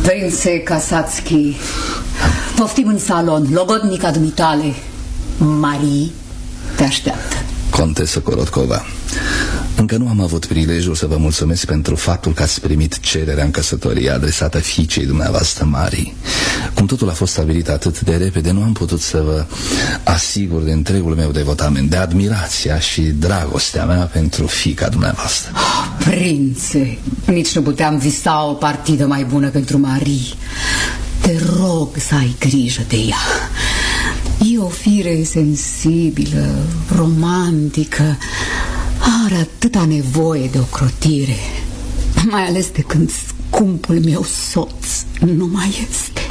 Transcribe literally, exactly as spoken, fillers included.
Prințe Kasatski, poftim în salon. Logodnica dumitale, Marie, te așteaptă. Contesă Korotkova, încă nu am avut prilejul să vă mulțumesc pentru faptul că ați primit cererea în căsătorie adresată fiicei dumneavoastră, Marie. Cum totul a fost stabilit atât de repede, nu am putut să vă asigur de întregul meu devotament, de admirația și dragostea mea pentru fiica dumneavoastră. Oh, prințe, nici nu puteam visa o partidă mai bună pentru Marie. Te rog să ai grijă de ea. E o fire sensibilă, romantică, are atâta nevoie de ocrotire, mai ales de când scumpul meu soț nu mai este.